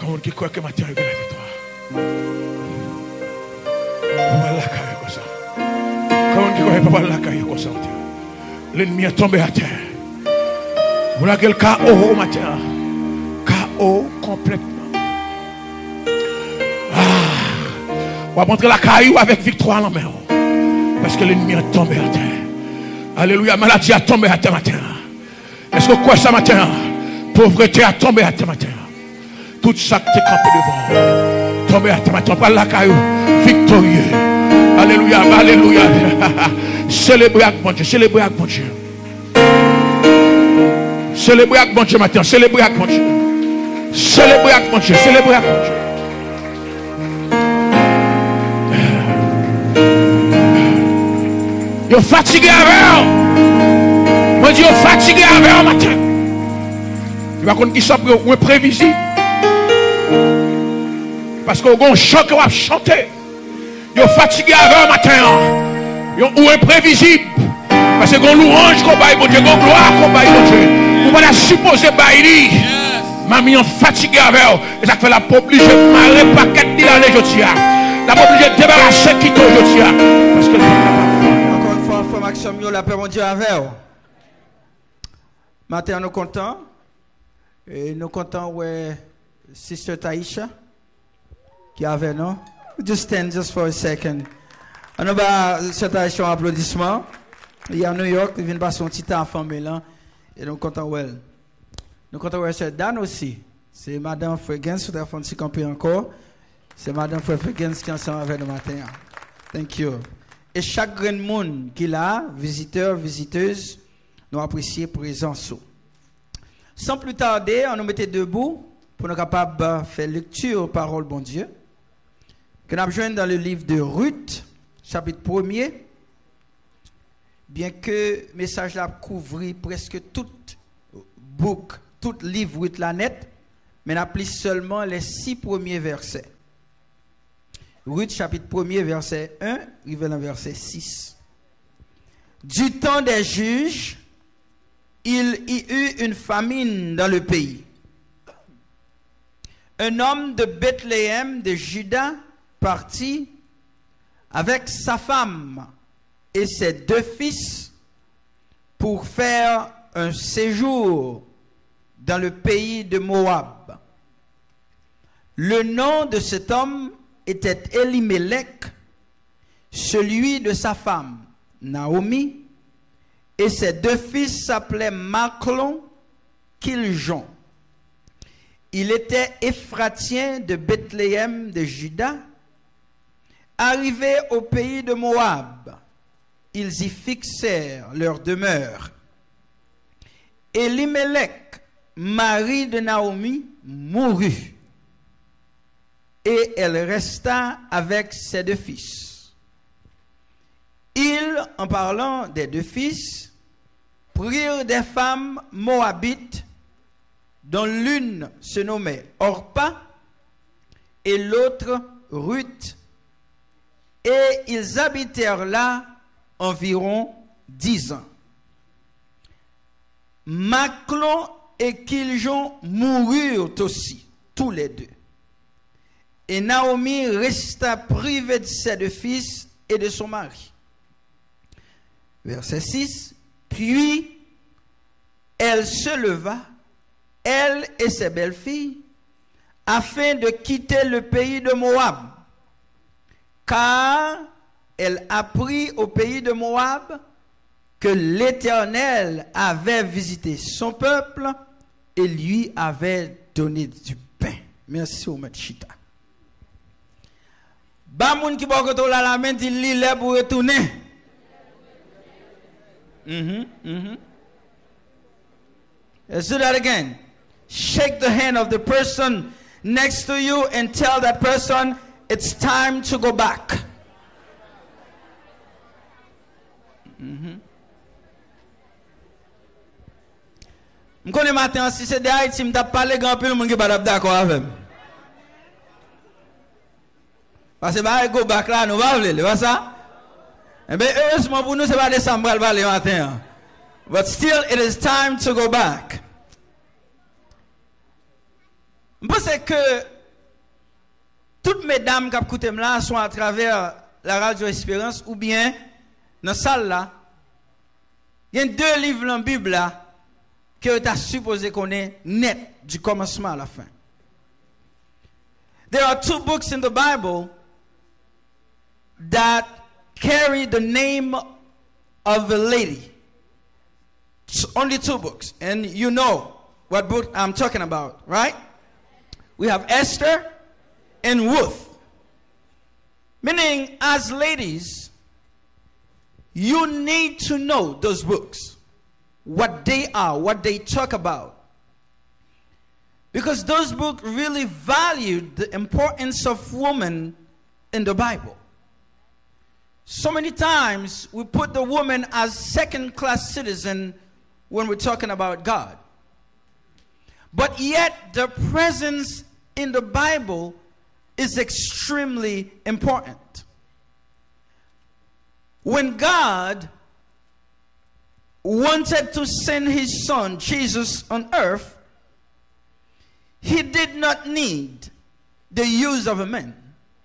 Comment qui croit que matin il y a la victoire? Papa la caille comme ça. Comment qui croit que papa la caille comme ça? L'ennemi est tombé à terre. Vous avez le chaos au matin. Chaos complètement. On va montrer la caillou avec victoire en main. Parce que l'ennemi est tombé à terre. Alléluia. Maladie a tombé à terre matin. Est-ce que quoi ça matin? Pauvreté a tombé à terre matin. Tout ça qui est campé devant. Tombé à terre matin. Par la caillou. Victorieux. Alléluia. Alléluia. Célébrez avec mon Dieu. Célébrez avec mon Dieu. Célébrez avec mon Dieu matin. Célébrez avec mon Dieu. Célébrez avec mon Dieu. Célébrez avec mon Dieu. Yo fatigué avec. Moi dis yo fatigué avec matin. Tu vas connaître qui ça pour imprévisible. Parce que on chante qu'on va chanter. Yo fatigué avec matin. Yo ou imprévisible. Parce que on louange qu'on baille bon Dieu, on gloire qu'on baille bon Dieu. Vous pas la supposer bailler. Mamie en fatigué avec. Et ça fait la obligé de marrer paquet de l'année jodia. La obligé de débarrasser qui to jodia. Parce que Maxime, la paix mon Dieu avec vous. Maintenant, nous contents. Et nous contents, ouais, Sister Taisha, qui avait nous. Just stand just for a second. On a Sister Taisha un applaudissement. Il y a New York, il vient passer son petit temps en famille là. Et nous contents, ouais. Nous contents, ouais, c'est Dan aussi. C'est Madame Fregans, qui a fait un petit campé encore. C'est Madame Fregans qui est ensemble avec nous matin. Thank you. Et chaque grand monde qui est là, visiteurs, visiteuses, nous apprécions présence. Sans plus tarder, on nous mettait debout pour nous capables de faire lecture parole bon Dieu. Que nous avons dans le livre de Ruth, chapitre 1er. Bien que le message là couvre presque tout book, tout livre Ruth la net, mais nous pris seulement les 6 premiers versets. Ruth chapitre 1er verset 1, rive verset 6. Du temps des juges, il y eut une famine dans le pays. Un homme de Bethléem de Juda partit avec sa femme et ses 2 fils pour faire un séjour dans le pays de Moab. Le nom de cet homme était Elimelech, celui de sa femme Naomi, et ses 2 fils s'appelaient Machlon, Kiljon. Il était Éphratien de Bethléem de Juda. Arrivés au pays de Moab, ils y fixèrent leur demeure. Elimelech, mari de Naomi, mourut. Et elle resta avec ses 2 fils. Ils, en parlant des 2 fils, prirent des femmes moabites, dont l'une se nommait Orpa et l'autre Ruth, et ils habitèrent là environ 10 ans. Machlon et Kiljon moururent aussi, tous les 2. Et Naomi resta privée de ses 2 fils et de son mari. Verset 6. Puis, elle se leva, elle et ses belles-filles, afin de quitter le pays de Moab. Car elle apprit au pays de Moab que l'Éternel avait visité son peuple et lui avait donné du pain. Merci au maître Chita. Ba moun ki bon koto la main dit li lè pour retourner. Let's do that again. Shake the hand of the person next to you and tell that person it's time to go back. M'konne matin si c'est de Haïti m't'a parlé grand pile moun ki pas d'accord avec. Parce que bah go back là nous va vle, c'est ça? Eh bien heureusement pour nous c'est pas décembre le parler matin. But still it is time to go back. Je pense que toutes mesdames qui écoutent là sont à travers la radio Espérance ou bien dans la salle là. Il y a 2 livres dans la Bible là que tu as supposé qu'on est net du commencement à la fin. There are 2 books in the Bible that carry the name of a lady. It's only 2 books. And you know what book I'm talking about, right? We have Esther and Ruth. Meaning, as ladies, you need to know those books. What they are, what they talk about. Because those books really valued the importance of women in the Bible. So many times we put the woman as second-class citizen when we're talking about God. But yet the presence in the Bible is extremely important. When God wanted to send his son Jesus on earth, he did not need the use of a man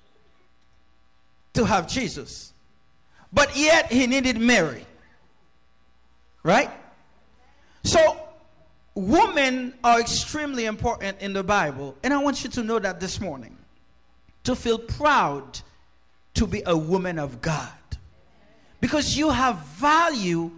to have Jesus. But yet he needed Mary. Right? So women are extremely important in the Bible. And I want you to know that this morning. To feel proud to be a woman of God. Because you have value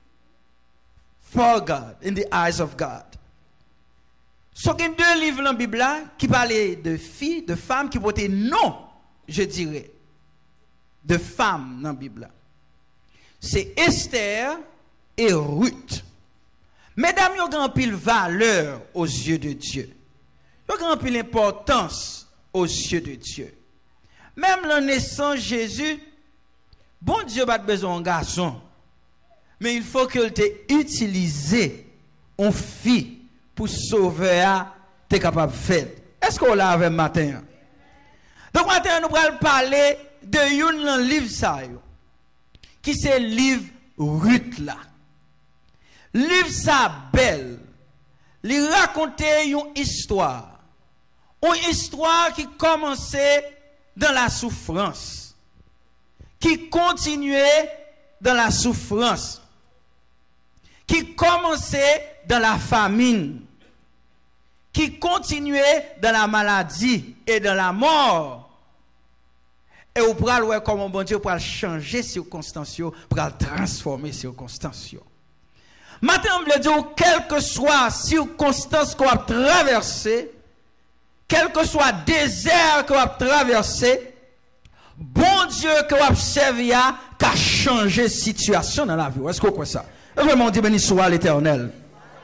for God, in the eyes of God. So, il y a 2 livres dans la Bible qui parlent de filles, de femmes qui portent non, je dirais, de femmes dans la Bible. C'est Esther et Ruth. Mesdames, ils ont grand pile valeur aux yeux de Dieu. Ils ont grand pile importance aux yeux de Dieu. Même la naissance de Jésus, bon Dieu n'a pas besoin d'un garçon. Mais il faut qu'il t'ait utilisé en fille pour sauver à t'es capable de faire. Est-ce qu'on l'a avec matin? Donc matin nous allons parler de un livre ça qui c'est livre Ruth là. Livre ça belle. Il racontait une histoire qui commençait dans la souffrance, qui continuait dans la souffrance, qui commençait dans la famine, qui continuait dans la maladie et dans la mort. Et vous pourrez voir comment bon Dieu pourra changer circonstances, pourra transformer circonstances. Maintenant, on veut dire, quelle que soit circonstance qu'on a traversée, quel que soit désert qu'on a traversé, bon Dieu qu'on a servi à changer situation dans la vie. Est-ce que vous croyez ça? Vraiment, Dieu béni soit l'Éternel.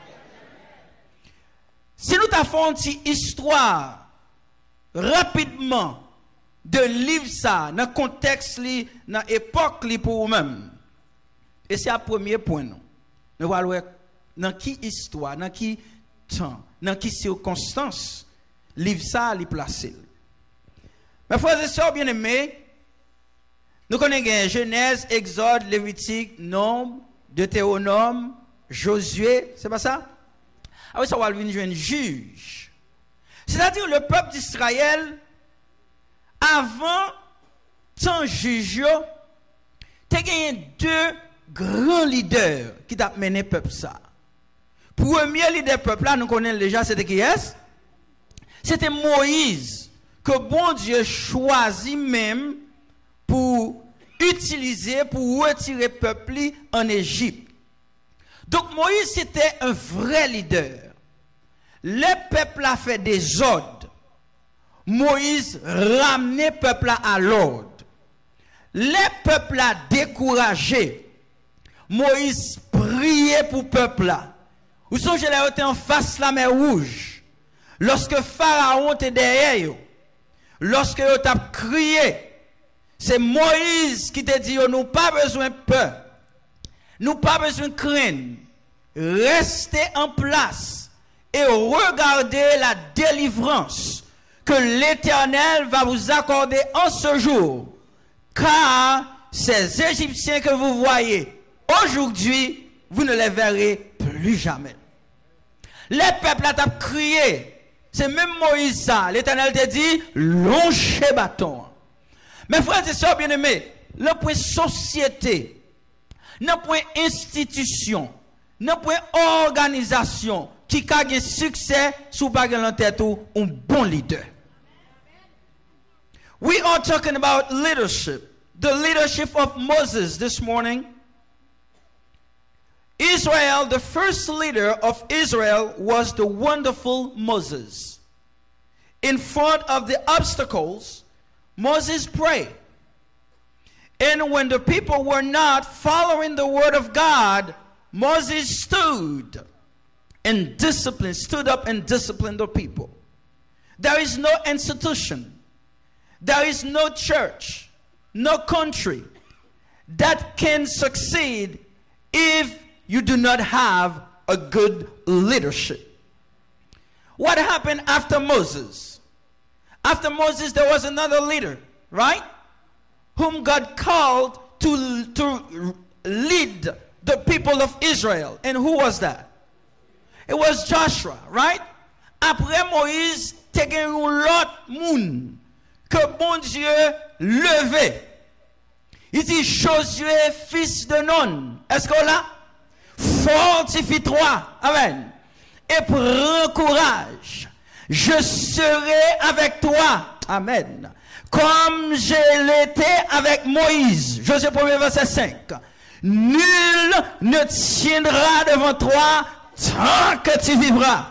Si nous t'avons une petite histoire rapidement de livre ça, dans le contexte, dans l'époque pour vous-même, et c'est le premier point. Nous allons voir dans qui histoire, dans qui temps, dans qui circonstances, livre ça, li placé. Mes frères et sœurs bien-aimés, nous connaissons Genèse, Exode, Lévitique, Nombre, Deutéronome, Josué, c'est pas ça? Ah oui, ça va venir un juge. C'est-à-dire le peuple d'Israël, avant tant juge, tu as gagné 2 grands leaders qui t'a mené le peuple ça. Premier leader peuple là, nous connaissons déjà, c'était qui est? C'était Moïse, que bon Dieu choisit même pour utiliser, pour retirer le peuple en Égypte. Donc Moïse c'était un vrai leader. Le peuple a fait des ordres. Moïse ramenait le peuple à l'ordre. Le peuple a découragé. Moïse priait pour le peuple. Vous songez là, était en face de la mer Rouge. Lorsque Pharaon était derrière, lorsque vous avez crié, c'est Moïse qui te dit, nous pas besoin de peur, nous pas besoin de craindre. Restez en place et regardez la délivrance que l'Éternel va vous accorder en ce jour. Car ces Égyptiens que vous voyez aujourd'hui, vous ne les verrez plus jamais. Les peuples ont crié. C'est même Moïse ça. L'Éternel te dit, longez bâton. Mes frères et sœurs bien-aimés, le point société, le point institution, le point organisation qui a un succès sous baguette en tête ou un bon leader. We are talking about leadership. The leadership of Moses this morning. Israel, the first leader of Israel was the wonderful Moses. In front of the obstacles, Moses prayed. And when the people were not following the word of God, Moses stood up and disciplined the people. There is no institution, there is no church, no country that can succeed if you do not have a good leadership. What happened after Moses? After Moses, there was another leader, right? Whom God called to lead the people of Israel. And who was that? It was Joshua, right? Après Moïse, te gen yon lot moun que bon Dieu levé. Il dit Josué, fils de Nun. Est-ce que là? Fortifie-toi. Amen. Et prends courage. Je serai avec toi. Amen. Comme je l'étais avec Moïse. Josué 1er verset 5. Nul ne tiendra devant toi tant que tu vivras.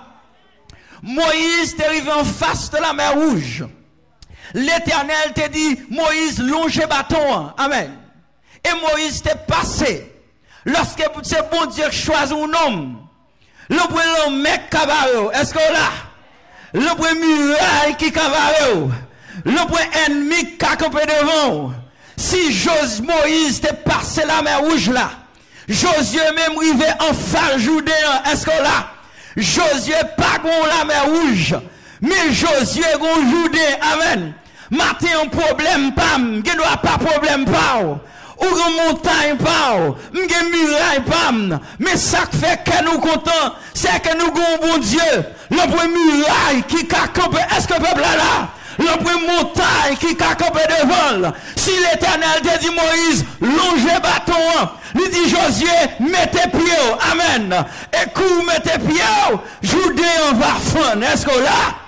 Moïse est arrivé en face de la mer Rouge. L'Éternel te dit, Moïse, longe bâton. Amen. Et Moïse t'est passé. Lorsque c'est bon Dieu choisit un homme, le premier mec cabareo, est-ce que là? Le premier muraille qui cabareo, le premier ennemi qui a campé devant. Si Moïse t'est passé la mer Rouge là, Josué même arrivé en phare Judéen, est-ce que là? Josué pas gon la mer Rouge, mais Josué gon Judée, amen. Matin un problème pam, qui doit pas problème pas. Ou une montagne pas, une muraille pas. Mais ça fait que nous contents, c'est que nous avons bon Dieu. Le premier muraille qui a campé, est-ce que le peuple est là? Le premier montagne qui a campé devant. Si l'Éternel te dit Moïse, longez bâton, il dit Josué, mettez pied, amen. Et coup, mettez pied, Judée en va fond, est-ce que là?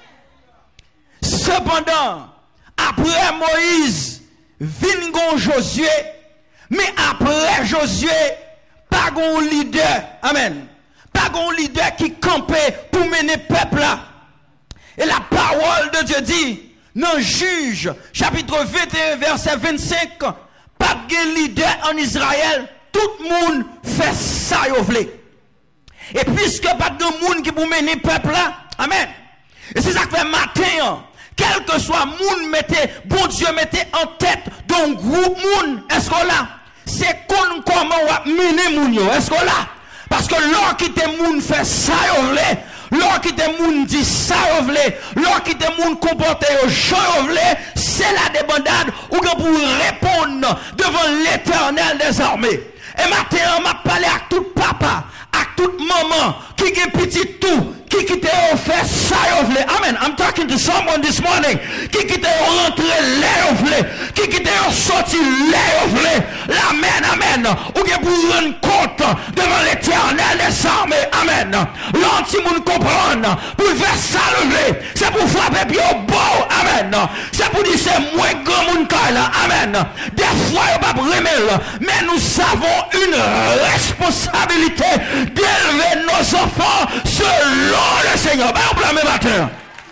Cependant, après Moïse, vin Josué, mais après Josué, pas gon leader, amen. Pas gon leader qui campait pour mener peuple là. Et la parole de Dieu dit, dans Juge, chapitre 21, verset 25, pas de leader en Israël, tout le monde fait ça, yo vle. Et puisque pas de monde qui pour mener peuple là, amen. Et c'est ça que fait matin, quel que soit moun mettez, bon Dieu mettez en tête d'un groupe moun, est-ce que là, c'est comment on va mener moun yo, est-ce que là, parce que l'or qui te moun fait ça yo vle, l'or qui te moun dit ça yo vle, l'or qui te moun comporte yo yo vle, c'est la débandade ou que pour répondre devant l'Éternel des armées. Et maintenant, on m'a parlé à tout papa, à toute maman, qui est petit tout, qui te fait ça yo vle. Amen. I'm talking to someone this morning. Qui te rentré là yo vle, qui te sorti là yo vle. Amen, amen. Ou que pour rendre compte devant l'Éternel des armées. Amen. L'anti moun comprendre pour faire ça lever, c'est pour frapper bien au beau. Amen. C'est pour dire c'est moins grand moun là. Amen. Des fois on pas remel, mais nous avons une responsabilité d'élever nos enfants selon le Seigneur. Ben, on blâme matin.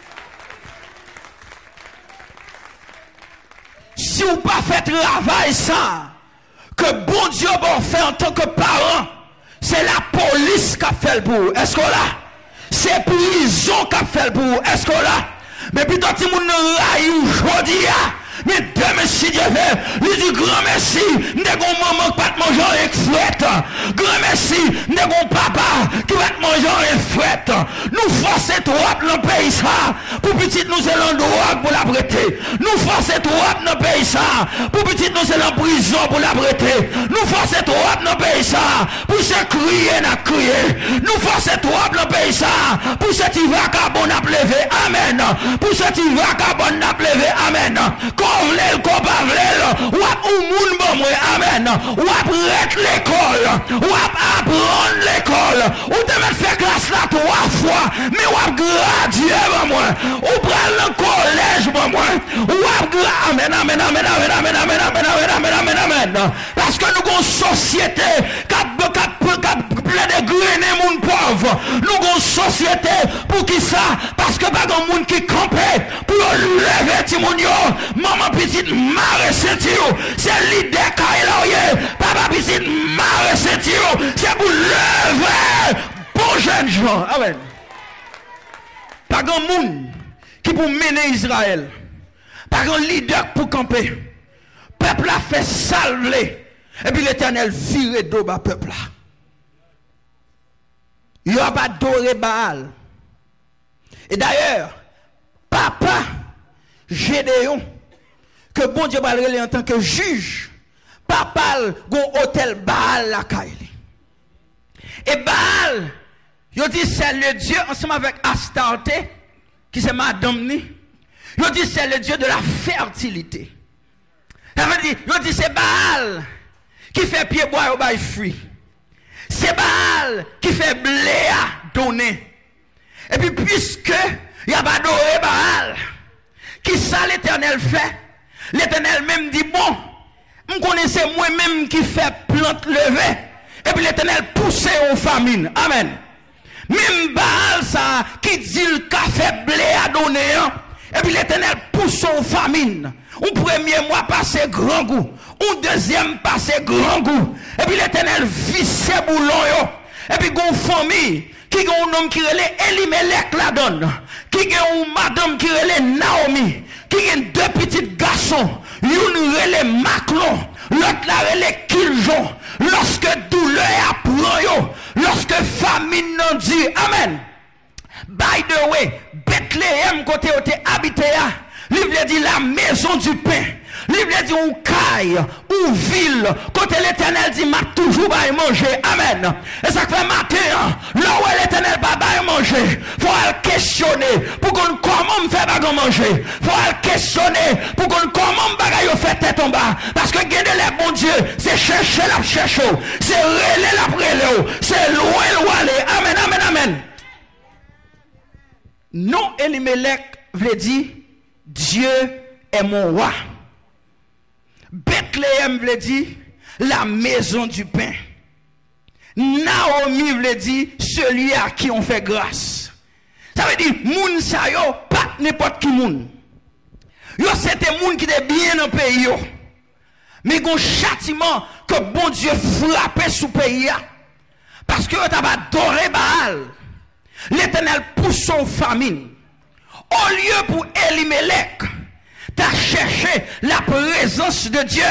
Si vous pas fait travail ça, que bon Dieu va faire en tant que parent, c'est la police qui a fait le bout. Est-ce que là? C'est prison qui a fait le bout. Est-ce que là? Mais puis tant que vous ne aujourd'hui, mais demain si Dieu veut, lui dit grand merci, n'est qu'on maman qui va te manger avec fouette. Grand merci, n'est qu'on papa qui va te manger avec fouette. Nous forçons trop dans le pays ça, pour petit nous c'est l'endroit pour la prêter. Nous forçons trop dans le pays ça, pour petit nous c'est la prison pour la prêter. Nous forçons trop dans le pays ça, pour se crier n'a crier. Nous forçons trop dans le pays ça, pour se vagabond n'a levé. amen. Pour ce qui vagabond n'a levé, amen. Qu'on vle, qu'on pas vle, ou ap ou moun bon moi, amen. Ou ap rete l'école, ou ap apprendre l'école, ou te mettre faire classe là 3 fois, mais ou ap graduer bon moi, ou prendre le collège bon moi, ou ap amen, amen, amen, amen, amen, amen, amen, amen, amen, amen, amen. Parce que nous avons une société qui plein de graines moun pauvre. Nous avons une société pour qui ça? Parce que pas de monde qui campe pour lever Timonio, maman petite marre ceinture, c'est l'idée Kailaoye, papa petite marre ceinture, c'est pour lever bon jeunes gens. Amen. Pas de monde qui pour mener Israël. Pas de leader pour camper. Peuple a fait salver. Et puis l'Éternel vire d'eau bas peuple là. Il a pas adoré Baal. Et d'ailleurs, papa Gédéon, que bon Dieu va le en tant que juge, papa gon hôtel Baal la Kaili. Et Baal, il dit c'est le Dieu ensemble avec Astarté, qui c'est madame ni. Il dit c'est le Dieu de la fertilité. Ça veut dire, il dit c'est Baal qui fait pied bois au bail fruit. C'est Baal qui fait blé à donner. Et puis puisque il n'y a pas adoré Baal, qui ça l'Éternel fait? L'Éternel même dit bon, je connaissais moi-même qui fait plante levée. Et puis l'Éternel pousse aux famines. Amen. Même Baal ça qui dit le café blé à donner. Et puis l'Éternel pousse aux famines. Un premier mois passé grand goût. Un deuxième passé grand goût. Et puis l'Éternel visse boulon. Et puis une famille qui a un homme qui relève Elimelech la donne. Qui a une madame qui relève Naomi. Qui a 2 petits garçons. Une relève Maclon. L'autre la relève Kiljon. Lorsque douleur apprend, lorsque famine non dit. Amen. By the way, Bethléem côté où tu habites, l'Ible dit la maison du pain. L'Ible dit ou caille, ou ville, côté l'Éternel dit m'a toujours pas manger. Amen. Et ça fait matin, là où l'Éternel pas manger, faut le questionner pour qu'on comment me fait pas manger. Faut le questionner pour qu'on comment bagaille fait tête en bas. Parce que gagner les bon Dieu, c'est chercher la chercher, c'est relais la relais, c'est loin aller. Amen, amen, amen. Non, Elimelech veut dire Dieu est mon roi. Bethléem veut dire la maison du pain. Naomi veut dire celui à qui on fait grâce. Ça veut dire moun sa yo pas n'importe qui moun. Yo c'était moun qui était bien dans le pays yo. Mais gon châtiment que bon Dieu frappait sous pays ya. Parce que t'as pas adoré Baal. L'Éternel pousse son famine. Au lieu pour Elimelech, tu as cherché la présence de Dieu.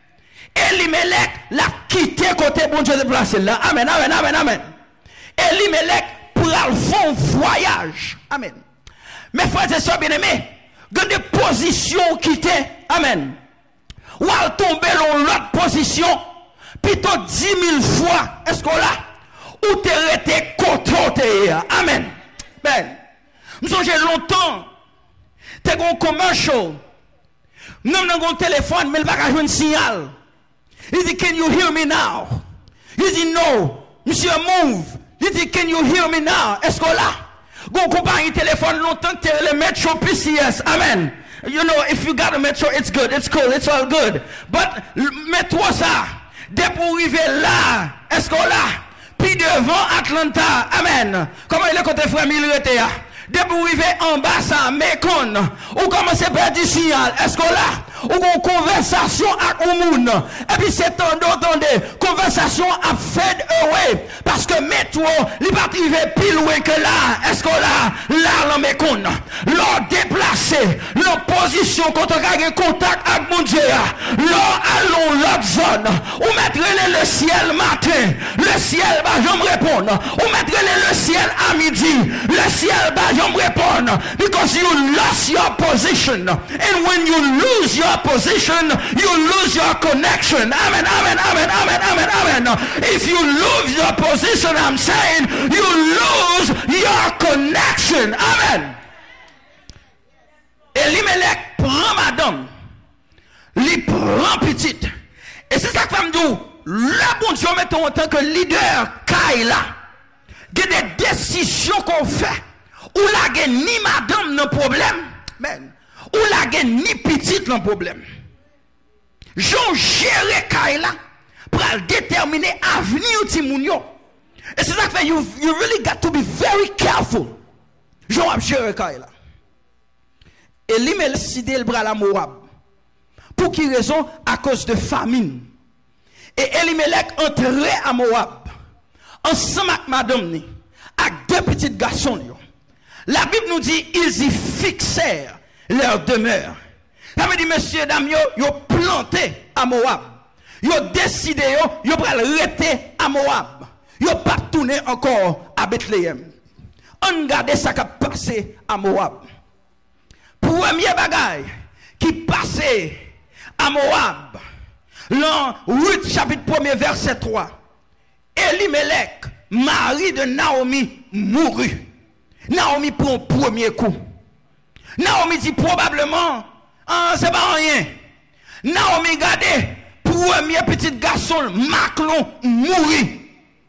Elimelech l'a quitté côté bon Dieu de placer là. Amen, amen, amen, amen. Elimelech pour aller faire un voyage. Amen. Mes frères et sœurs bien-aimés, il y a des positions quittées. Amen. Ou elle tomber dans l'autre position, plutôt 10 000 fois. Est-ce qu'on l'a? Ou t'es resté côté. Amen. Ben, nous avons longtemps, t'es un commercial. Nous avons un téléphone, mais il va pas jouer un signal. Il dit, can you hear me now? Il dit, no. Monsieur, move. Il dit, can you hear me now? Est-ce qu'on l'a? Go compagnie téléphone longtemps, t'es le Metro PCS. Amen. You know, if you got a Metro, it's good, it's cool, it's all good. But, Metro ça, dès pour arriver là, est-ce qu'on l'a? Puis devant Atlanta, amen. Comment il est côté frère Milrete? Dès pour arriver en bas, ça, Mekon, ou commencez à perdre du signal, est-ce qu'on l'a? Ou une conversation avec un monde. Et puis c'est entendez, conversation a fade away. Parce que métro, il va arriver plus loin que là. Est-ce qu'on l'a? Là, l'on Mekon. L'on déplacé, l'on position quand on a contact avec mon Dieu. L'on allons l'autre zone. Ou mettre le ciel matin. Le ciel va jamais répondre. Ou mettre le ciel à midi. Le ciel va jamais répondre. Because you lost your position. And when you lose your position, you lose your connection. Amen, amen, amen, amen, amen, amen. If you lose your position, I'm saying you lose your connection. Amen. rend petite. Et c'est ça que je me dis, le bon Dieu, mettons en tant que leader, Kaila, il y a des décisions qu'on fait, où la ni madame n'a problème, où la ni petite n'a problème. J'en gère Kaila pour déterminer l'avenir de Timounio. Et c'est ça que you really got to be very careful. J'en gère Kaila. Et lui m'a décidé le bras à Moab. Pour quelle raison? À cause de famine. Et Elimelech entrait à Moab. Ensemble avec madame, avec deux petits garçons. La Bible nous dit, ils y fixèrent leur demeure. Ça veut dire, messieurs, dames, ils ont planté à Moab. Ils ont décidé, ils ont arrêté à Moab. Ils n'ont pas tourné encore à Bethléem. On regarde ce qui a passé à Moab. Premier bagaille qui passait à Moab, dans Ruth chapitre 1er verset 3, Elimelech, mari de Naomi, mourut. Naomi prend premier coup. Naomi dit probablement, c'est pas rien. Naomi regardez, premier petit garçon, Maclon, mourut.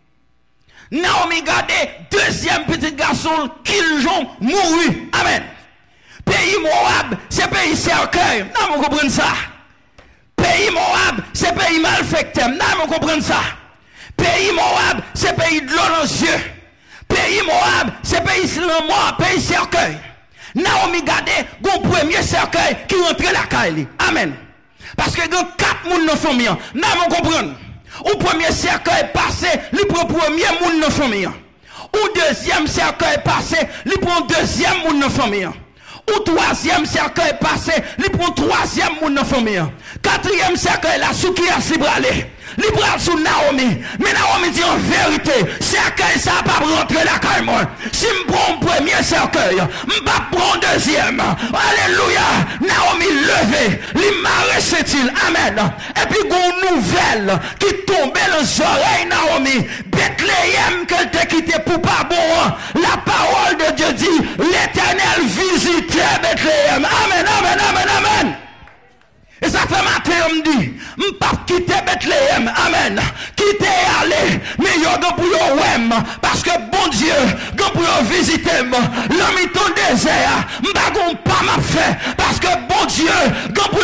Naomi regardez, deuxième petit garçon, Kiljon, mourut. Amen. Pays Moab, c'est pays cercueil. Non, vous comprenez ça? Pays Moab, c'est pays malfecté. Non, vous comprenez ça? Pays Moab, c'est pays de l'eau dans les yeux. Pays Moab, c'est pays silence mort, pays cercueil. Naomi gardé, gon premier cercueil qui rentre la caille. Amen. Parce que gon 4 moun dans famille. Non, vous comprenez? Ou premier cercueil passé, lui prend premier moun dans famille. Ou deuxième cercueil passé, lui prend deuxième moun dans famille. Ou troisième cercueil passé, lui prend troisième moun dans famille. Quatrième cercueil la sous qui a cibralé. Libral sous Naomi. Mais Naomi dit en vérité, cercueil ça va pas rentrer la caille moi. Si je prends premier cercueil, je vais prendre deuxième. Alléluia. Naomi levé, il m'a il. Amen. Et puis une nouvelle qui tombait dans les oreilles Naomi. Bethléem qu'elle t'a quitté pour pas bon. La parole de Dieu dit, l'Éternel visitait Bethléem. Amen, amen, amen, amen. Et ça fait matin, on me dit, je ne pas quitter Bethléem, amen, quitter aller, mais il y a pour le parce que bon Dieu, pour visiter, l'homme est au désert, je ne pas m'a fait, parce que bon Dieu, pour